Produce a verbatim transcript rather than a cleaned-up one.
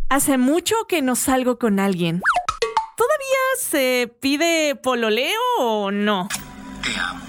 Hace mucho que no salgo con alguien. ¿Todavía se pide pololeo o no? Te amo.